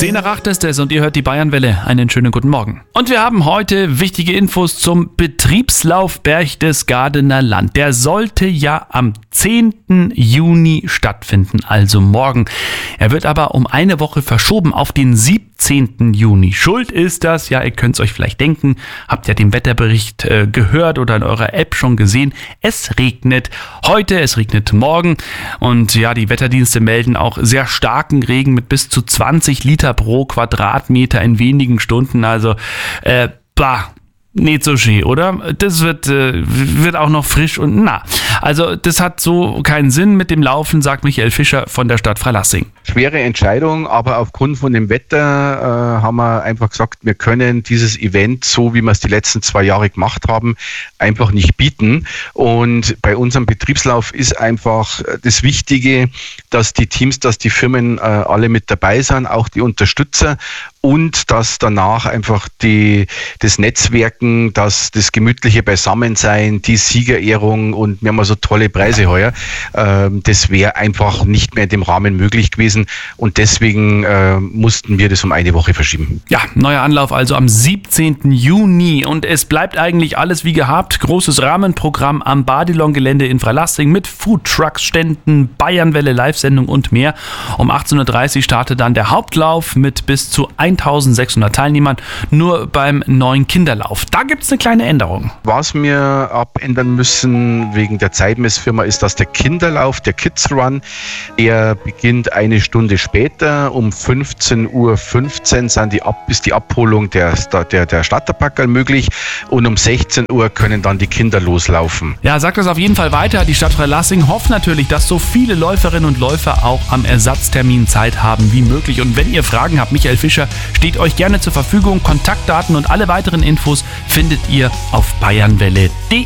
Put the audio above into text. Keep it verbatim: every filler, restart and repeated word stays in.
zehn nach acht ist es und ihr hört die Bayernwelle. Einen schönen guten Morgen. Und wir haben heute wichtige Infos zum Betriebslauf Berchtesgadener Land. Der sollte ja am zehnten Juni stattfinden, also morgen. Er wird aber um eine Woche verschoben auf den siebzehnten Juni. Schuld ist das, ja, ihr könnt es euch vielleicht denken, habt ja den Wetterbericht äh, gehört oder in eurer App schon gesehen. Es regnet heute, es regnet morgen und ja, die Wetterdienste melden auch sehr starken Regen mit bis zu zwanzig Liter pro Quadratmeter in wenigen Stunden. Also, äh, bah. Nicht so schön, oder? Das wird, äh, wird auch noch frisch und na. Also das hat so keinen Sinn mit dem Laufen, sagt Michael Fischer von der Stadt Freilassing. Schwere Entscheidung, aber aufgrund von dem Wetter äh, haben wir einfach gesagt, wir können dieses Event, so wie wir es die letzten zwei Jahre gemacht haben, einfach nicht bieten. Und bei unserem Betriebslauf ist einfach das Wichtige, dass die Teams, dass die Firmen äh, alle mit dabei sind, auch die Unterstützer. Und dass danach einfach die, das Netzwerken, dass das gemütliche Beisammensein, die Siegerehrung und wir haben so tolle Preise heuer, ähm, das wäre einfach nicht mehr in dem Rahmen möglich gewesen und deswegen äh, mussten wir das um eine Woche verschieben. Ja, neuer Anlauf also am siebzehnten Juni und es bleibt eigentlich alles wie gehabt. Großes Rahmenprogramm am Badilon-Gelände in Freilassing mit Foodtrucks, Ständen, Bayernwelle, Live-Sendung und mehr. Um achtzehn Uhr dreißig startet dann der Hauptlauf mit bis zu eintausendsechshundert Teilnehmern, nur beim neuen Kinderlauf. Da gibt es eine kleine Änderung. Was wir abändern müssen wegen der Zeitmessfirma ist, dass der Kinderlauf, der Kids Run, der beginnt eine Stunde später. Um fünfzehn Uhr fünfzehn sind die Ab- ist die Abholung der, der, der Starterpackerl möglich und um sechzehn Uhr können dann die Kinder loslaufen. Ja, sagt das auf jeden Fall weiter. Die Stadt Freilassing hofft natürlich, dass so viele Läuferinnen und Läufer auch am Ersatztermin Zeit haben wie möglich. Und wenn ihr Fragen habt, Michael Fischer steht euch gerne zur Verfügung. Kontaktdaten und alle weiteren Infos findet ihr auf bayernwelle punkt de.